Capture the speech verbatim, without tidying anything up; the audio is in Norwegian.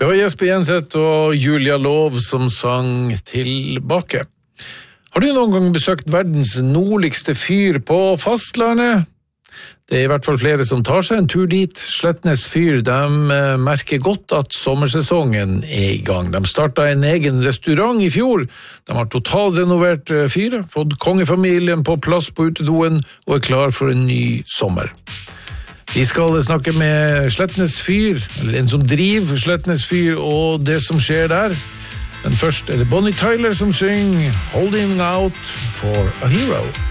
Det var Jesper Jenseth og Julia Lov som sang tilbake. Har du noen gang besøkt verdens nordligste fyr på fastlandet? Det er i hvert fall flere som tar seg en tur dit. Slettnes fyr, de merker godt at sommersesongen er i gang. De startet en egen restaurant i fjor. De har totalrenovert fyret, fått kongefamilien på plass på utedoen og er klar for en ny sommer. Vi skal snakke med Slettnes fyr, eller en som driver Slettnes fyr, og det som skjer der. Men først er det Bonnie Tyler som synger Holding Out for a Hero.